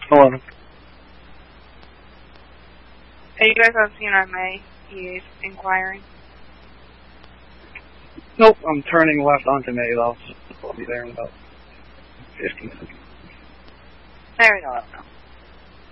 11. Are you guys on CNR May? He is inquiring. Nope, I'm turning left onto May, though. I'll be there in about 15 seconds. There we go.